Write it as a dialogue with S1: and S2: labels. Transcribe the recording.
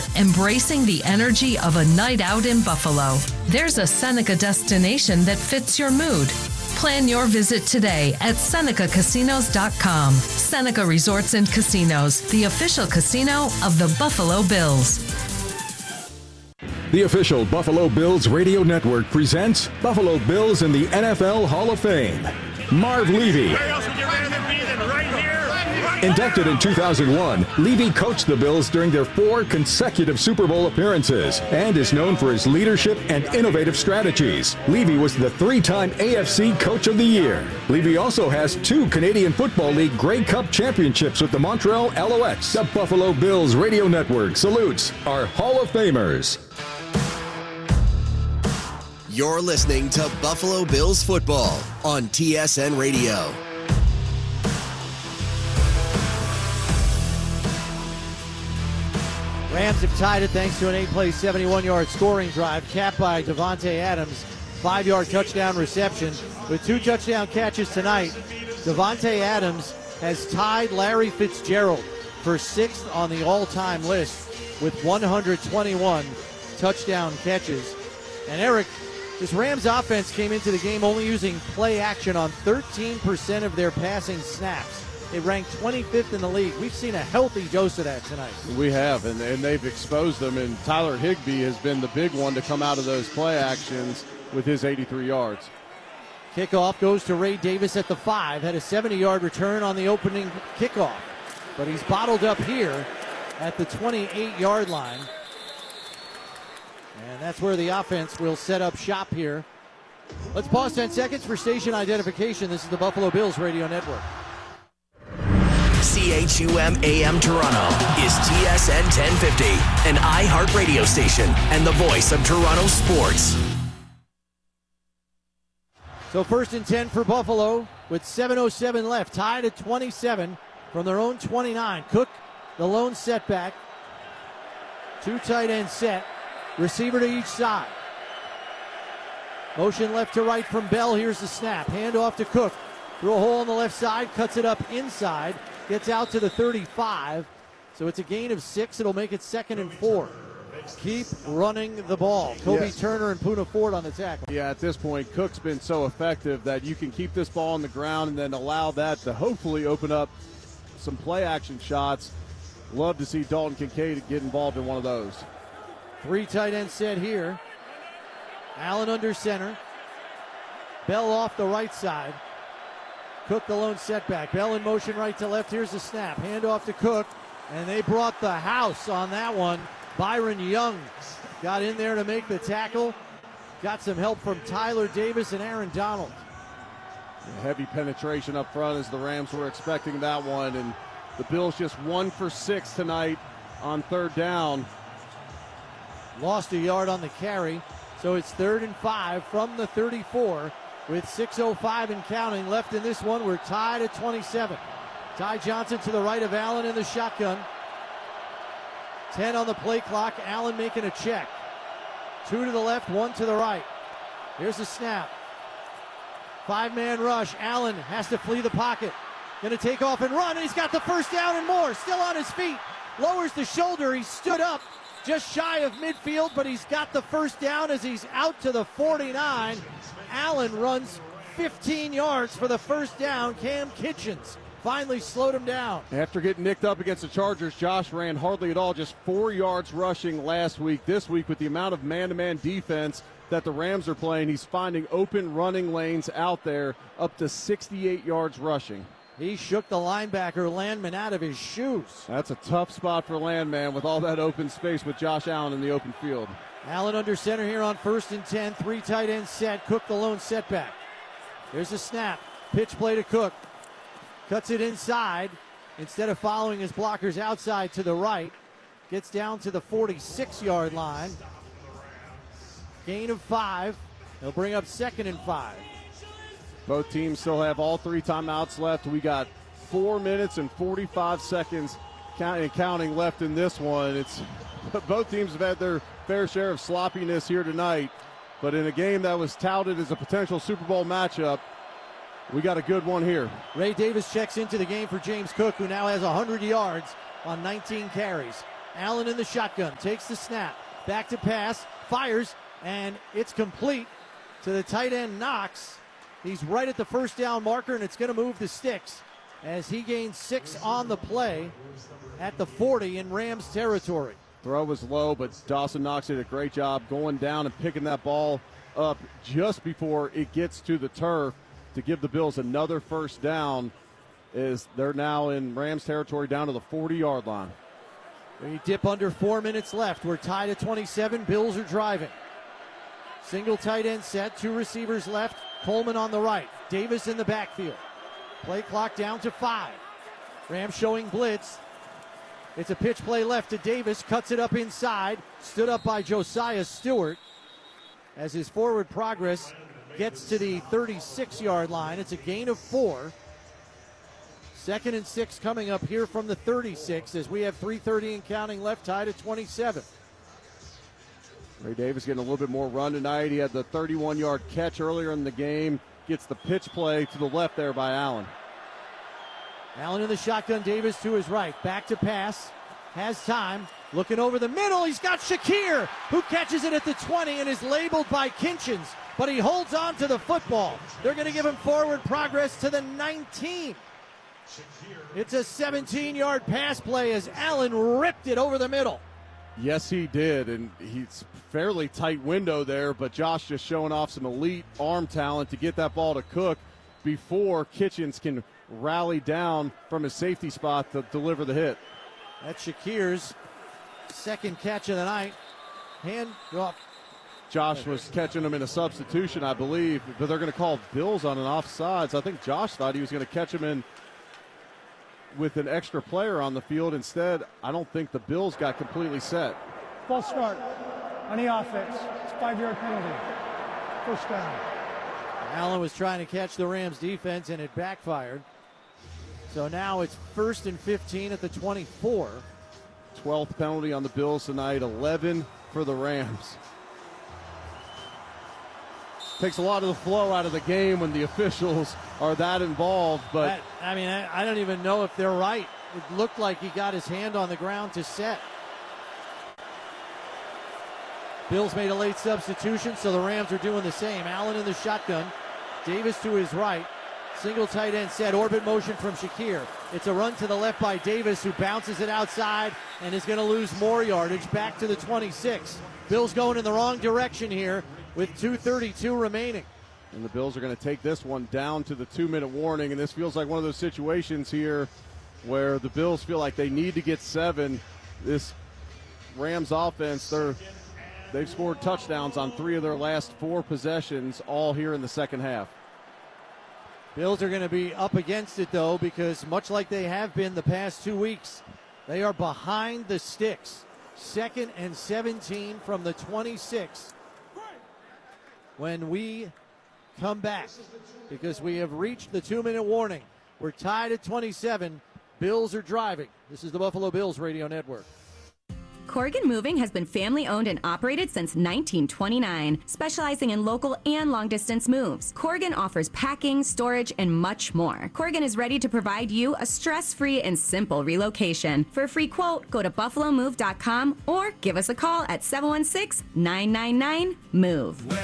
S1: embracing the energy of a night out in Buffalo. There's a Seneca destination that fits your mood. Plan your visit today at SenecaCasinos.com. Seneca Resorts and Casinos, the official casino of the Buffalo Bills.
S2: The official Buffalo Bills radio network presents Buffalo Bills in the NFL Hall of Fame. Marv Levy.
S3: Where else would you rather be than right here?
S2: Inducted in 2001, Levy coached the Bills during their 4 consecutive Super Bowl appearances and is known for his leadership and innovative strategies. Levy was the 3-time AFC Coach of the Year. Levy also has 2 Canadian Football League Grey Cup championships with the Montreal Alouettes. The Buffalo Bills radio network salutes our Hall of Famers.
S4: You're listening to Buffalo Bills football on TSN Radio.
S5: Rams have tied it thanks to an 8-play, 71-yard scoring drive capped by Davante Adams. 5-yard touchdown reception. With 2 touchdown catches tonight, Davante Adams has tied Larry Fitzgerald for 6th on the all-time list with 121 touchdown catches. And Eric, this Rams offense came into the game only using play action on 13% of their passing snaps. They ranked 25th in the league. We've seen a healthy dose of that tonight.
S6: We have, and they've exposed them, and Tyler Higbee has been the big one to come out of those play actions with his 83 yards.
S5: Kickoff goes to Ray Davis at the 5. Had a 70-yard return on the opening kickoff, but he's bottled up here at the 28-yard line. And that's where the offense will set up shop here. Let's pause 10 seconds for station identification. This is the Buffalo Bills Radio Network.
S4: CHUM AM Toronto is TSN 1050, an iHeart radio station and the voice of Toronto sports.
S5: So 1st and 10 for Buffalo with 7:07 left, tied at 27 from their own 29. Cook, the lone setback. 2 tight end set. Receiver to each side. Motion left to right from Bell. Here's the snap. Hand off to Cook. Through a hole on the left side. Cuts it up inside. Gets out to the 35. So it's a gain of 6. It'll make it 2nd and 4. Keep running the ball. Kobe Turner and Poona Ford on the tackle.
S6: Yeah, at this point, Cook's been so effective that you can keep this ball on the ground and then allow that to hopefully open up some play action shots. Love to see Dalton Kincaid get involved in one of those.
S5: 3 tight end set here. Allen under center. Bell off the right side. Cook the lone setback. Bell in motion right to left. Here's the snap. Hand off to Cook. And they brought the house on that one. Byron Young got in there to make the tackle. Got some help from Tyler Davis and Aaron Donald.
S6: Heavy penetration up front as the Rams were expecting that one. And the Bills just 1 for 6 tonight on 3rd down.
S5: Lost a yard on the carry. So it's 3rd and 5 from the 34 with 6:05 and counting left in this one. We're tied at 27. Ty Johnson to the right of Allen in the shotgun. 10 on the play clock. Allen making a check. 2 to the left, 1 to the right. Here's the snap. 5-man rush. Allen has to flee the pocket. Going to take off and run, and he's got the first down and more. Still on his feet. Lowers the shoulder. He stood up just shy of midfield, but he's got the first down as he's out to the 49. Allen runs 15 yards for the first down. Cam Kitchens finally slowed him down.
S6: After getting nicked up against the Chargers, Josh ran hardly at all, just 4 yards rushing last week. This week, with the amount of man-to-man defense that the Rams are playing, he's finding open running lanes out there, up to 68 yards rushing.
S5: He shook the linebacker Landman out of his shoes.
S6: That's a tough spot for Landman with all that open space with Josh Allen in the open field.
S5: Allen under center here on 1st and 10. 3 tight end set. Cook the lone setback. There's a snap. Pitch play to Cook. Cuts it inside. Instead of following his blockers outside to the right. Gets down to the 46-yard line. Gain of 5. He'll bring up 2nd and 5.
S6: Both teams still have all 3 timeouts left. We got 4 minutes and 45 seconds counting left in this one. Both teams have had their fair share of sloppiness here tonight, but in a game that was touted as a potential Super Bowl matchup, we got a good one here.
S5: Ray Davis checks into the game for James Cook, who now has 100 yards on 19 carries. Allen in the shotgun, takes the snap, back to pass, fires, and it's complete to the tight end Knox. He's right at the first down marker, and it's going to move the sticks as he gains 6 on the play at the 40 in Rams territory.
S6: Throw was low, but Dawson Knox did a great job going down and picking that ball up just before it gets to the turf to give the Bills another first down, as they're now in Rams territory down to the 40-yard line.
S5: We dip under 4 minutes left. We're tied at 27. Bills are driving. Single tight end set, 2 receivers left. Coleman on the right. Davis in the backfield. Play clock down to 5. Rams showing blitz. It's a pitch play left to Davis. Cuts it up inside. Stood up by Josiah Stewart as his forward progress gets to the 36-yard line. It's a gain of 4. 2nd and 6 coming up here from the 36 as we have 3:30 and counting left, tied at 27.
S6: Ray Davis getting a little bit more run tonight. He had the 31-yard catch earlier in the game. Gets the pitch play to the left there by Allen.
S5: Allen in the shotgun, Davis to his right. Back to pass. Has time. Looking over the middle. He's got Shakir, who catches it at the 20 and is labeled by Kinchins. But he holds on to the football. They're going to give him forward progress to the 19. It's a 17-yard pass play as Allen ripped it over the middle.
S6: Yes, he did, and he's fairly tight window there, but Josh just showing off some elite arm talent to get that ball to Cook before Kitchens can rally down from his safety spot to deliver the hit.
S5: That's Shakir's 2nd catch of the night. Hand off.
S6: Josh was catching him in a substitution, I believe, but they're going to call Bills on an offsides. I think Josh thought he was going to catch him in with an extra player on the field. Instead, I don't think the Bills got completely set.
S7: False start on the offense. It's a 5-yard penalty. First down.
S5: Allen was trying to catch the Rams defense and it backfired. So now it's 1st and 15 at the 24.
S6: 12th penalty on the Bills tonight, 11 for the Rams. Takes a lot of the flow out of the game when the officials are that involved. But
S5: I don't even know if they're right. It looked like he got his hand on the ground to set. Bills made a late substitution, so the Rams are doing the same. Allen in the shotgun. Davis to his right. Single tight end set. Orbit motion from Shakir. It's a run to the left by Davis, who bounces it outside and is going to lose more yardage back to the 26. Bills going in the wrong direction here with 2:32 remaining.
S6: And the Bills are going to take this one down to the 2-minute warning, and this feels like one of those situations here where the Bills feel like they need to get 7. This Rams offense, they've scored touchdowns on 3 of their last 4 possessions, all here in the second half.
S5: Bills are going to be up against it, though, because much like they have been the past 2 weeks, they are behind the sticks. 2nd and 17 from the 26. When we come back, because we have reached the 2-minute warning. We're tied at 27. Bills are driving. This is the Buffalo Bills Radio Network.
S8: Corrigan Moving has been family-owned and operated since 1929, specializing in local and long-distance moves. Corrigan offers packing, storage, and much more. Corrigan is ready to provide you a stress-free and simple relocation. For a free quote, go to buffalomove.com or give us a call at 716-999-MOVE.